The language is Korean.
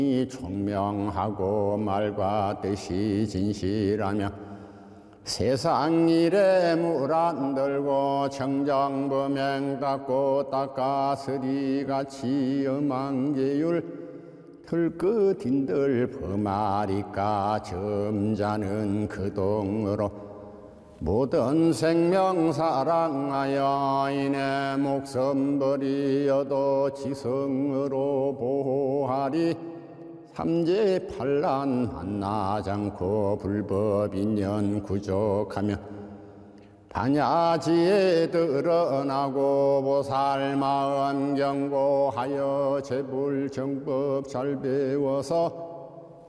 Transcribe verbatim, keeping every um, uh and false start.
총명하고 말과 뜻이 진실하며 세상 일에 물 안 들고 청정범행 닦고 닦아서리같이 엄한계율 들끝인들 범하리까 점자는 그동으로 모든 생명 사랑하여 이내 목숨 버리어도 지성으로 보호하리 삼재 판란 만나지 않고 불법인연 구족하며 반야지에 드러나고 보살 마음 경고하여 제불정법 잘 배워서